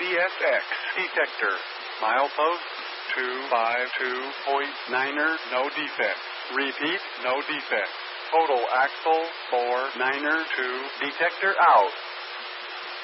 CSX detector. Milepost 252.9er, no defect. Repeat, no defect. Total axle 492. Detector out.